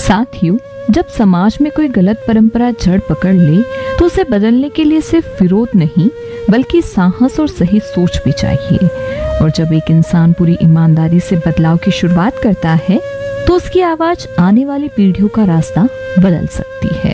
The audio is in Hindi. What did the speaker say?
साथियों, जब समाज में कोई गलत परंपरा जड़ पकड़ ले तो उसे बदलने के लिए सिर्फ विरोध नहीं बल्कि साहस और सही सोच भी चाहिए। और जब एक इंसान पूरी ईमानदारी से बदलाव की शुरुआत करता है तो उसकी आवाज आने वाली पीढ़ियों का रास्ता बदल सकती है।